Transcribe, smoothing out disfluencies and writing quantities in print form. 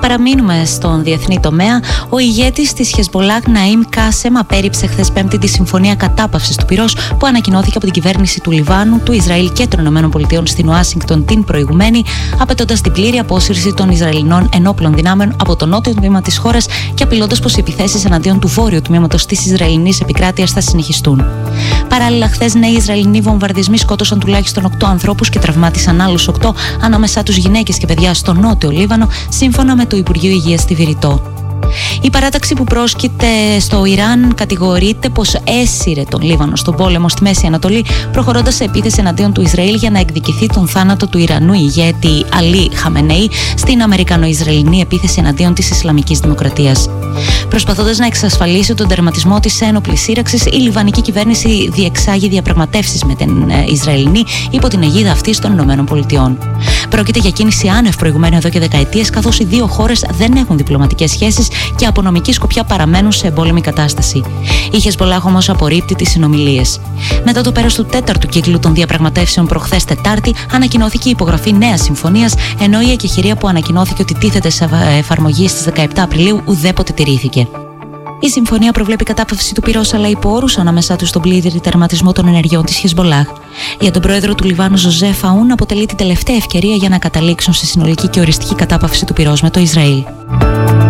παραμείνουμε στον διεθνή τομέα. Ο ηγέτης της Χεσμπολάχ, Ναΐμ Κάσεμ, απέρριψε χθες Πέμπτη τη συμφωνία κατάπαυσης του πυρός που ανακοινώθηκε από την κυβέρνηση του Λιβάνου, του Ισραήλ και των ΗΠΑ στην Ουάσιγκτον την προηγουμένη, απαιτώντας την πλήρη απόσυρση των Ισραηλινών ενόπλων δυνάμεων από το νότιο τμήμα της χώρας και απειλώντας πως οι επιθέσεις εναντίον του βόρειου τμήματος της Ισραηλινής επικράτειας θα συνεχιστούν. Παράλληλα, χθες νέοι Ισραηλινοί βομβαρδισμοί σκότωσαν τουλάχιστον 8 ανθρώπους και τραυμάτισαν άλλους 8, ανάμεσά τους γυναίκες και παιδιά στο νότιο Λίβανο, σύμφωνα με το Υπουργείο Υγείας στη Βηρητό. Η παράταξη που πρόσκειται στο Ιράν κατηγορείται πως έσυρε τον Λίβανο στον πόλεμο στη Μέση Ανατολή, προχωρώντας σε επίθεση εναντίον του Ισραήλ για να εκδικηθεί τον θάνατο του Ιρανού ηγέτη Αλί Χαμενέι στην Αμερικανο-Ισραηλινή επίθεση εναντίον της Ισλαμικής Δημοκρατίας. Προσπαθώντας να εξασφαλίσει τον τερματισμό της ένοπλης σύραξης, η Λιβανική κυβέρνηση διεξάγει διαπραγματεύσεις με την Ισραηλινή υπό την αιγίδα αυτής των ΗΠΑ. Πρόκειται για κίνηση άνευ προηγουμένου εδώ και δεκαετίες, καθώς οι δύο χώρες δεν έχουν διπλωματικές σχέσεις και από νομική σκοπιά παραμένουν σε εμπόλεμη κατάσταση. Η Χεσμπολάχ όμως απορρίπτει τις συνομιλίες. Μετά το πέρας του τέταρτου κύκλου των διαπραγματεύσεων προχθές Τετάρτη, ανακοινώθηκε η υπογραφή νέας συμφωνίας, ενώ η εκεχηρία που ανακοινώθηκε ότι τίθεται σε εφαρμογή στις 17 Απριλίου ουδέποτε τηρήθηκε. Η συμφωνία προβλέπει κατάπαυση του πυρός, αλλά υπό όρους ανάμεσά τους τον πλήρη τερματισμό των ενεργειών της Χεσμπολάχ. Για τον πρόεδρο του Λιβάνου, Ζωζέφ Αούν, αποτελεί την τελευταία ευκαιρία για να καταλήξουν σε συνολική και οριστική κατάπαυση του πυρός με το Ισραήλ.